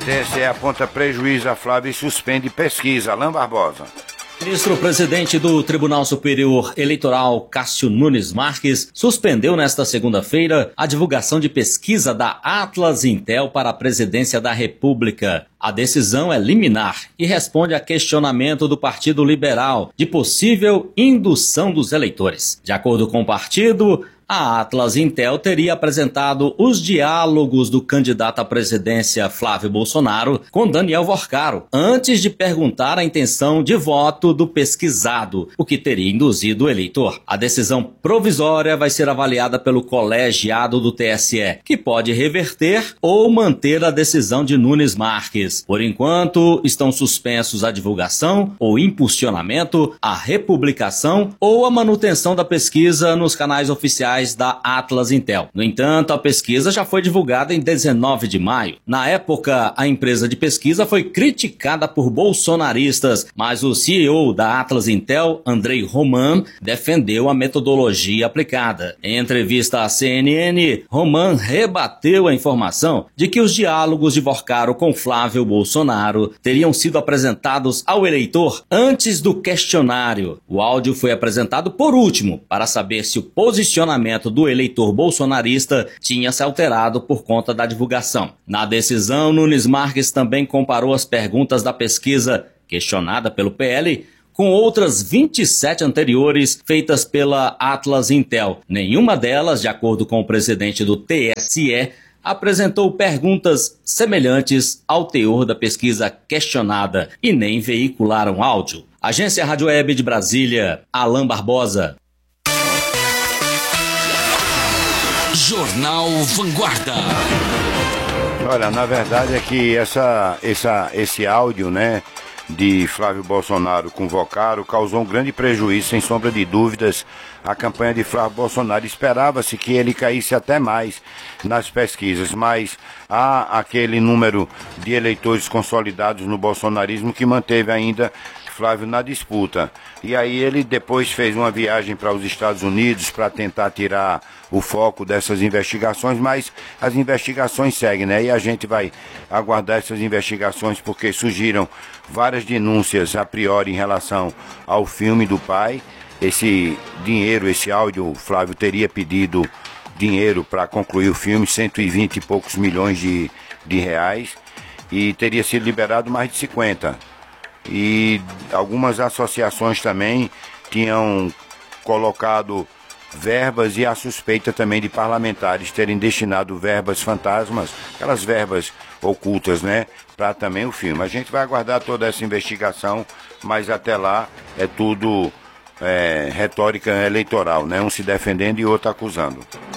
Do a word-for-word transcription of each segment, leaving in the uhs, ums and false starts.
T S E aponta prejuízo a Flávio e suspende pesquisa. Alain Barbosa. Ministro-presidente do Tribunal Superior Eleitoral, Cássio Nunes Marques, suspendeu nesta segunda-feira a divulgação de pesquisa da Atlas Intel para a presidência da República. A decisão é liminar e responde a questionamento do Partido Liberal de possível indução dos eleitores. De acordo com o partido, a Atlas Intel teria apresentado os diálogos do candidato à presidência Flávio Bolsonaro com Daniel Worcaro, antes de perguntar a intenção de voto do pesquisado, o que teria induzido o eleitor. A decisão provisória vai ser avaliada pelo colegiado do T S E, que pode reverter ou manter a decisão de Nunes Marques. Por enquanto, estão suspensos a divulgação ou impulsionamento, a republicação ou a manutenção da pesquisa nos canais oficiais da Atlas Intel. No entanto, a pesquisa já foi divulgada em dezenove de maio. Na época, a empresa de pesquisa foi criticada por bolsonaristas, mas o C E O da Atlas Intel, Andrei Roman, defendeu a metodologia aplicada. Em entrevista à C N N, Roman rebateu a informação de que os diálogos de Worcaro com Flávio Bolsonaro teriam sido apresentados ao eleitor antes do questionário. O áudio foi apresentado por último, para saber se o posicionamento do eleitor bolsonarista tinha se alterado por conta da divulgação. Na decisão, Nunes Marques também comparou as perguntas da pesquisa questionada pelo P L com outras vinte e sete anteriores feitas pela Atlas Intel. Nenhuma delas, de acordo com o presidente do T S E, apresentou perguntas semelhantes ao teor da pesquisa questionada e nem veicularam áudio. Agência Rádio Web de Brasília, Alain Barbosa. Jornal Vanguarda. Olha, na verdade é que essa, essa, esse áudio, né, de Flávio Bolsonaro com Worcaro causou um grande prejuízo, sem sombra de dúvidas, à campanha de Flávio Bolsonaro. Esperava-se que ele caísse até mais nas pesquisas, mas há aquele número de eleitores consolidados no bolsonarismo que manteve ainda Flávio na disputa. E aí ele depois fez uma viagem para os Estados Unidos para tentar tirar o foco dessas investigações, mas as investigações seguem, né? E a gente vai aguardar essas investigações porque surgiram várias denúncias a priori em relação ao filme do pai. Esse dinheiro, esse áudio, o Flávio teria pedido dinheiro para concluir o filme, cento e vinte e poucos milhões de, de reais, e teria sido liberado mais de cinquenta. E algumas associações também tinham colocado verbas e a suspeita também de parlamentares terem destinado verbas fantasmas, aquelas verbas ocultas, né, para também o filme. A gente vai aguardar toda essa investigação, mas até lá é tudo é, retórica eleitoral, né, um se defendendo e outro acusando.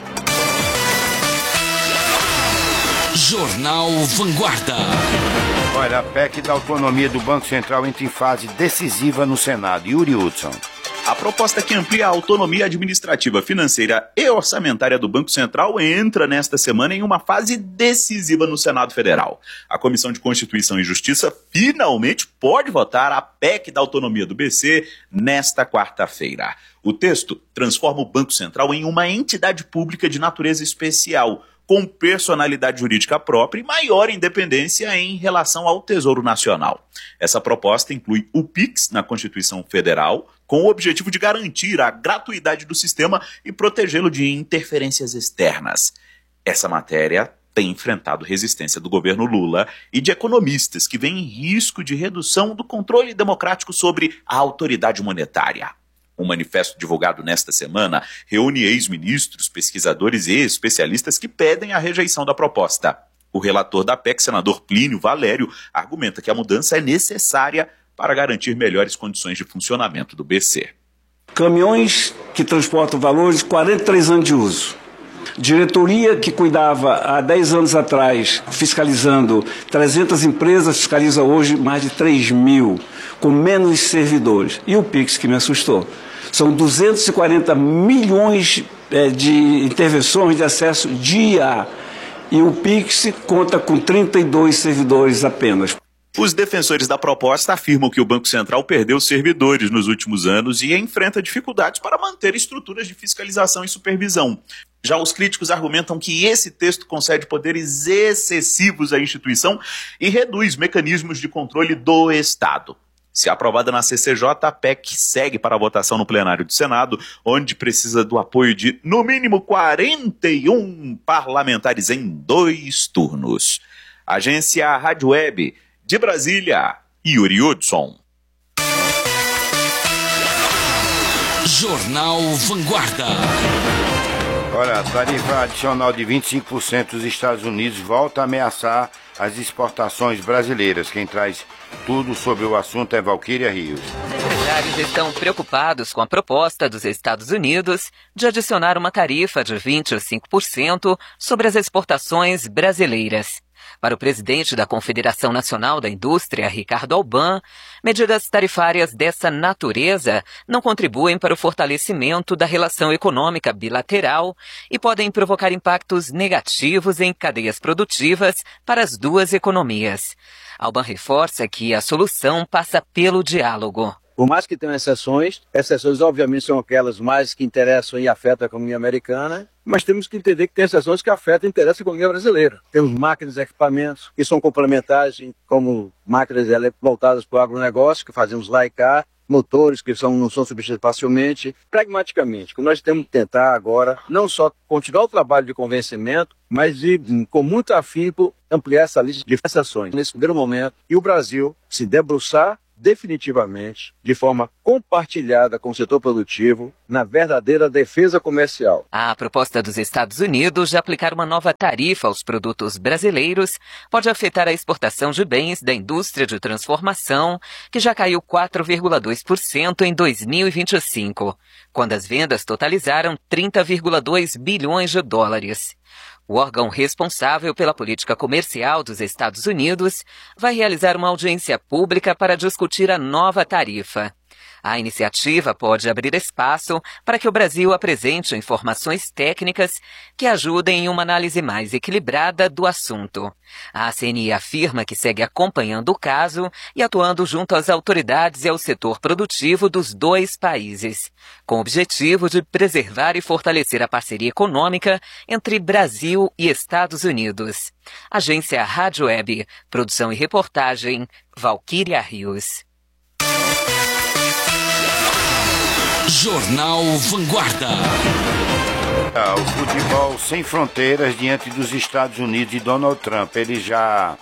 Jornal Vanguarda. Olha, a P E C da autonomia do Banco Central entra em fase decisiva no Senado. Yuri Hudson. A proposta que amplia a autonomia administrativa, financeira e orçamentária do Banco Central entra nesta semana em uma fase decisiva no Senado Federal. A Comissão de Constituição e Justiça finalmente pode votar a P E C da autonomia do B C nesta quarta-feira. O texto transforma o Banco Central em uma entidade pública de natureza especial, com personalidade jurídica própria e maior independência em relação ao Tesouro Nacional. Essa proposta inclui o Pix na Constituição Federal, com o objetivo de garantir a gratuidade do sistema e protegê-lo de interferências externas. Essa matéria tem enfrentado resistência do governo Lula e de economistas que veem risco de redução do controle democrático sobre a autoridade monetária. Um manifesto divulgado nesta semana reúne ex-ministros, pesquisadores e especialistas que pedem a rejeição da proposta. O relator da P E C, senador Plínio Valério, argumenta que a mudança é necessária para garantir melhores condições de funcionamento do B C. Caminhões que transportam valores, quarenta e três anos de uso. Diretoria que cuidava há dez anos atrás, fiscalizando trezentas empresas, fiscaliza hoje mais de três mil, com menos servidores. E o Pix, que me assustou. São duzentos e quarenta milhões é, de intervenções de acesso dia. E o Pix conta com trinta e dois servidores apenas. Os defensores da proposta afirmam que o Banco Central perdeu servidores nos últimos anos e enfrenta dificuldades para manter estruturas de fiscalização e supervisão. Já os críticos argumentam que esse texto concede poderes excessivos à instituição e reduz mecanismos de controle do Estado. Se aprovada na C C J, a P E C segue para a votação no plenário do Senado, onde precisa do apoio de, no mínimo, quarenta e um parlamentares em dois turnos. Agência Rádio Web, de Brasília, Yuri Hudson. Jornal Vanguarda. Olha, a tarifa adicional de vinte e cinco por cento dos Estados Unidos volta a ameaçar as exportações brasileiras. Quem traz tudo sobre o assunto é Valquíria Rios. Empresários estão preocupados com a proposta dos Estados Unidos de adicionar uma tarifa de vinte e cinco por cento sobre as exportações brasileiras. Para o presidente da Confederação Nacional da Indústria, Ricardo Alban, medidas tarifárias dessa natureza não contribuem para o fortalecimento da relação econômica bilateral e podem provocar impactos negativos em cadeias produtivas para as duas economias. Alban reforça que a solução passa pelo diálogo. Por mais que tenham exceções, exceções obviamente são aquelas mais que interessam e afetam a economia americana, mas temos que entender que tem exceções que afetam e interessam a economia brasileira. Temos máquinas e equipamentos que são complementares, como máquinas voltadas para o agronegócio, que fazemos lá e cá, motores que são, não são substituídos facilmente. Pragmaticamente, o que nós temos que tentar agora, não só continuar o trabalho de convencimento, mas de, com muito afinco, ampliar essa lista de exceções nesse primeiro momento e o Brasil se debruçar definitivamente, de forma compartilhada com o setor produtivo, na verdadeira defesa comercial. A proposta dos Estados Unidos de aplicar uma nova tarifa aos produtos brasileiros pode afetar a exportação de bens da indústria de transformação, que já caiu quatro vírgula dois por cento em dois mil e vinte e cinco, quando as vendas totalizaram trinta vírgula dois bilhões de dólares. O órgão responsável pela política comercial dos Estados Unidos vai realizar uma audiência pública para discutir a nova tarifa. A iniciativa pode abrir espaço para que o Brasil apresente informações técnicas que ajudem em uma análise mais equilibrada do assunto. A A C N I afirma que segue acompanhando o caso e atuando junto às autoridades e ao setor produtivo dos dois países, com o objetivo de preservar e fortalecer a parceria econômica entre Brasil e Estados Unidos. Agência Rádio Web, produção e reportagem, Valquíria Rios. Jornal Vanguarda. Ah, o futebol sem fronteiras diante dos Estados Unidos e Donald Trump. Ele já...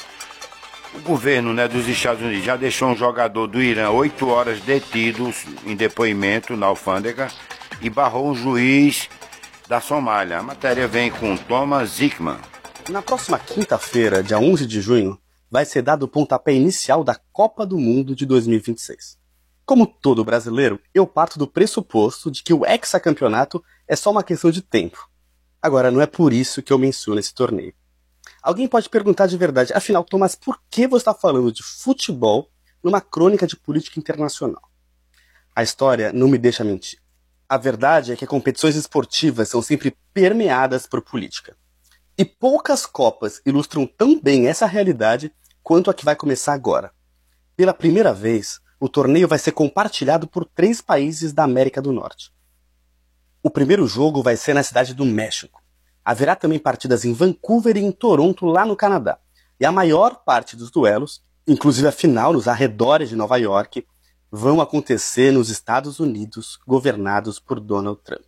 O governo, né, dos Estados Unidos já deixou um jogador do Irã oito horas detido em depoimento na alfândega e barrou um juiz da Somália. A matéria vem com Thomas Zickman. Na próxima quinta-feira, dia onze de junho, vai ser dado o pontapé inicial da Copa do Mundo de dois mil e vinte e seis. Como todo brasileiro, eu parto do pressuposto de que o hexacampeonato é só uma questão de tempo. Agora, não é por isso que eu menciono esse torneio. Alguém pode perguntar de verdade, afinal, Thomas, por que você está falando de futebol numa crônica de política internacional? A história não me deixa mentir. A verdade é que competições esportivas são sempre permeadas por política. E poucas Copas ilustram tão bem essa realidade quanto a que vai começar agora. Pela primeira vez, o torneio vai ser compartilhado por três países da América do Norte. O primeiro jogo vai ser na cidade do México. Haverá também partidas em Vancouver e em Toronto, lá no Canadá. E a maior parte dos duelos, inclusive a final nos arredores de Nova York, vão acontecer nos Estados Unidos, governados por Donald Trump.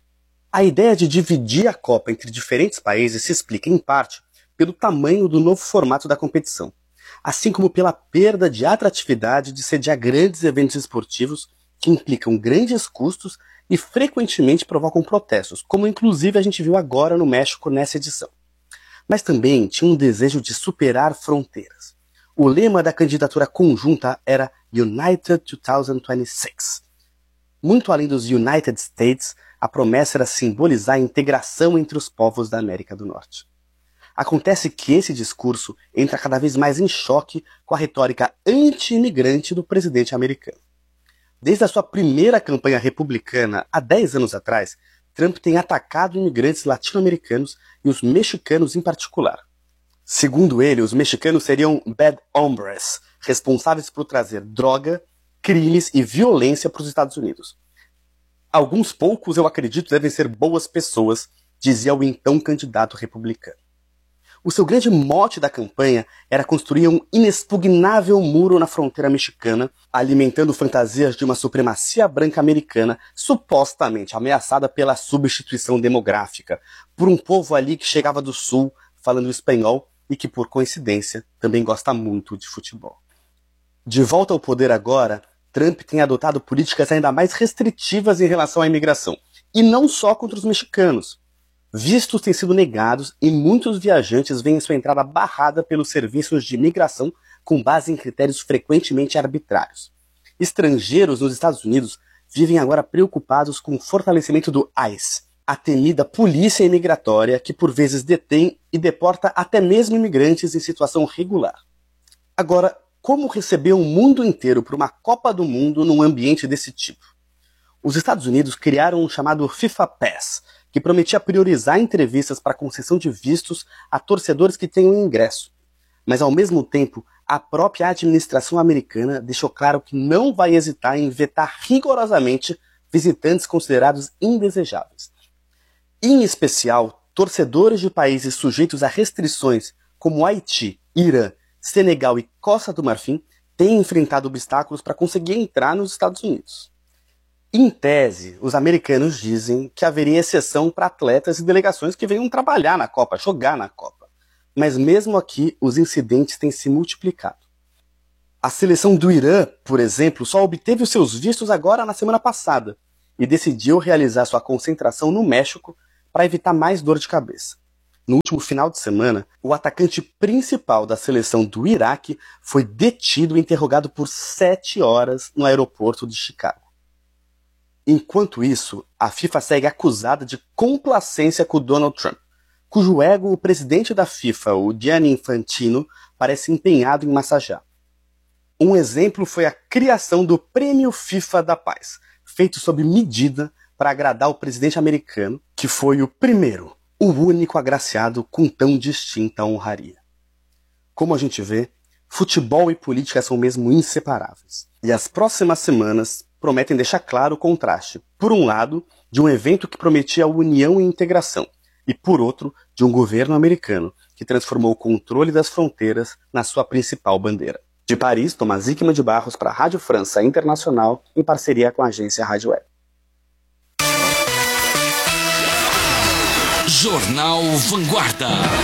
A ideia de dividir a Copa entre diferentes países se explica, em parte, pelo tamanho do novo formato da competição, assim como pela perda de atratividade de sediar grandes eventos esportivos que implicam grandes custos e frequentemente provocam protestos, como inclusive a gente viu agora no México nessa edição. Mas também tinha um desejo de superar fronteiras. O lema da candidatura conjunta era United dois mil e vinte e seis. Muito além dos United States, a promessa era simbolizar a integração entre os povos da América do Norte. Acontece que esse discurso entra cada vez mais em choque com a retórica anti-imigrante do presidente americano. Desde a sua primeira campanha republicana, há dez anos atrás, Trump tem atacado imigrantes latino-americanos e os mexicanos em particular. Segundo ele, os mexicanos seriam bad hombres, responsáveis por trazer droga, crimes e violência para os Estados Unidos. Alguns poucos, eu acredito, devem ser boas pessoas dizia o então candidato republicano. O seu grande mote da campanha era construir um inexpugnável muro na fronteira mexicana, alimentando fantasias de uma supremacia branca americana supostamente ameaçada pela substituição demográfica, por um povo ali que chegava do sul falando espanhol e que, por coincidência, também gosta muito de futebol. De volta ao poder agora, Trump tem adotado políticas ainda mais restritivas em relação à imigração, e não só contra os mexicanos. Vistos têm sido negados e muitos viajantes veem sua entrada barrada pelos serviços de imigração com base em critérios frequentemente arbitrários. Estrangeiros nos Estados Unidos vivem agora preocupados com o fortalecimento do ICE, a temida polícia imigratória que por vezes detém e deporta até mesmo imigrantes em situação regular. Agora, como receber o mundo inteiro para uma Copa do Mundo num ambiente desse tipo? Os Estados Unidos criaram um chamado FIFA Pass, que prometia priorizar entrevistas para concessão de vistos a torcedores que tenham ingresso. Mas, ao mesmo tempo, a própria administração americana deixou claro que não vai hesitar em vetar rigorosamente visitantes considerados indesejáveis. Em especial, torcedores de países sujeitos a restrições como Haiti, Irã, Senegal e Costa do Marfim têm enfrentado obstáculos para conseguir entrar nos Estados Unidos. Em tese, os americanos dizem que haveria exceção para atletas e delegações que venham trabalhar na Copa, jogar na Copa. Mas mesmo aqui, os incidentes têm se multiplicado. A seleção do Irã, por exemplo, só obteve os seus vistos agora na semana passada e decidiu realizar sua concentração no México para evitar mais dor de cabeça. No último final de semana, o atacante principal da seleção do Iraque foi detido e interrogado por sete horas no aeroporto de Chicago. Enquanto isso, a FIFA segue acusada de complacência com Donald Trump, cujo ego o presidente da FIFA, o Gianni Infantino, parece empenhado em massagear. Um exemplo foi a criação do Prêmio FIFA da Paz, feito sob medida para agradar o presidente americano, que foi o primeiro, o único agraciado com tão distinta honraria. Como a gente vê, futebol e política são mesmo inseparáveis. E as próximas semanas prometem deixar claro o contraste, por um lado, de um evento que prometia união e integração, e por outro, de um governo americano que transformou o controle das fronteiras na sua principal bandeira. De Paris, Tomás Hickman de Barros para a Rádio França Internacional, em parceria com a agência Rádio Web. Jornal Vanguarda.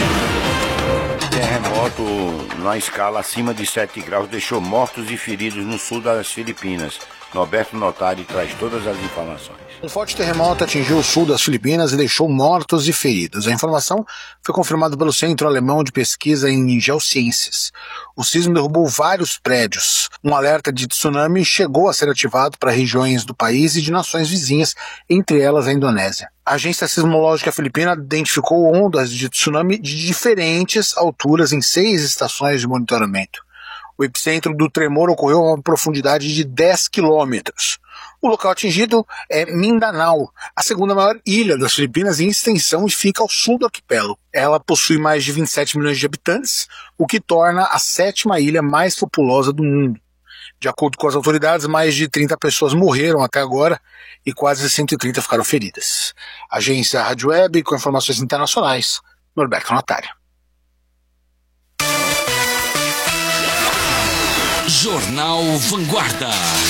Terremoto na escala acima de sete graus deixou mortos e feridos no sul das Filipinas. Norberto Notari traz todas as informações. Um forte terremoto atingiu o sul das Filipinas e deixou mortos e feridos. A informação foi confirmada pelo Centro Alemão de Pesquisa em Geociências. O sismo derrubou vários prédios. Um alerta de tsunami chegou a ser ativado para regiões do país e de nações vizinhas, entre elas a Indonésia. A Agência Sismológica Filipina identificou ondas de tsunami de diferentes alturas em seis estações de monitoramento. O epicentro do tremor ocorreu a uma profundidade de dez quilômetros. O local atingido é Mindanao, a segunda maior ilha das Filipinas em extensão e fica ao sul do arquipélago. Ela possui mais de vinte e sete milhões de habitantes, o que torna a sétima ilha mais populosa do mundo. De acordo com as autoridades, mais de trinta pessoas morreram até agora e quase cento e trinta ficaram feridas. Agência Rádio Web com informações internacionais, Norberto Notari. Jornal Vanguarda.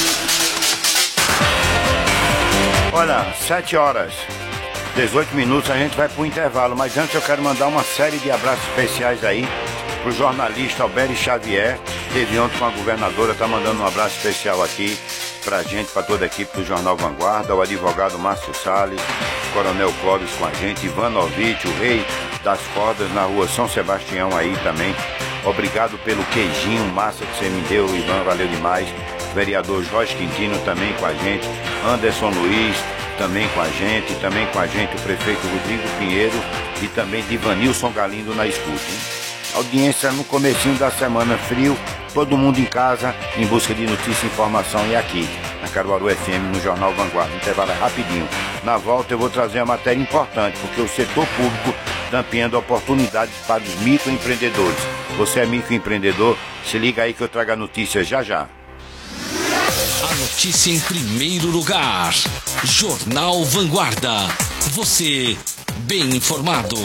Olha, sete horas, dezoito minutos, a gente vai pro intervalo, mas antes eu quero mandar uma série de abraços especiais aí pro jornalista Alberto Xavier, teve ontem com a governadora, tá mandando um abraço especial aqui pra gente, pra toda a equipe do Jornal Vanguarda, o advogado Márcio Salles, o Coronel Clóvis com a gente, Ivan Novitch, o rei das cordas na rua São Sebastião aí também. Obrigado pelo queijinho massa que você me deu, Ivan, valeu demais. Vereador Jorge Quintino também com a gente, Anderson Luiz também com a gente, também com a gente o prefeito Rodrigo Pinheiro e também Divanilson Galindo na escuta, hein? Audiência no comecinho da semana, frio, todo mundo em casa, em busca de notícia e informação, e aqui, na Caruaru F M, no Jornal Vanguarda. O intervalo é rapidinho. Na volta eu vou trazer uma matéria importante, porque o setor público está ampliando oportunidades para os microempreendedores. Você é microempreendedor? Se liga aí que eu trago a notícia já já. A notícia em primeiro lugar. Jornal Vanguarda. Você bem informado.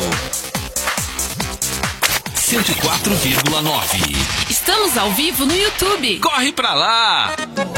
cento e quatro vírgula nove. Estamos ao vivo no YouTube. Corre pra lá!